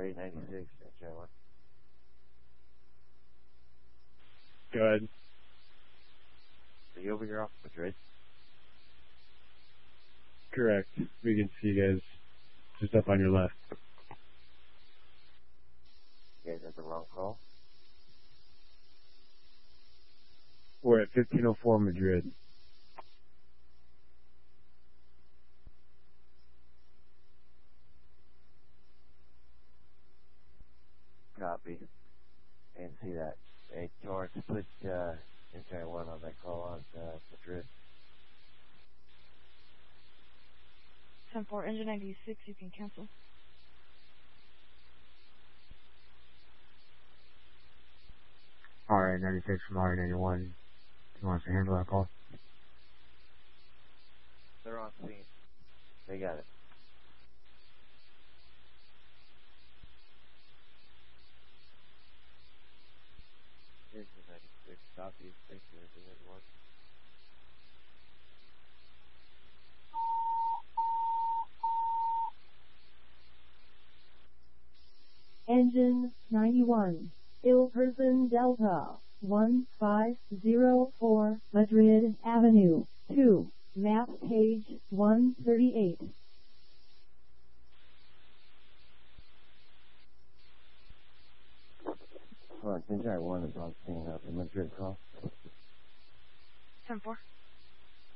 R896, Engine 1. Go ahead. Are you over here off Madrid? Correct. We can see you guys just up on your left. You guys have the wrong call? We're at 1504 Madrid. Copy. And see that. Hey, Torrance, put Engine 1 on that call on Madrid. 10-4, Engine 96, you can cancel. R896 from R891. Who wants to handle that call? They're on scene. They got it. Engine 96, copy. Thank you, Engine 1. Engine 91, ill person Delta 1504 Madrid Avenue 2, map page 138. Engine 1 is on scene at the Madrid call. 10-4.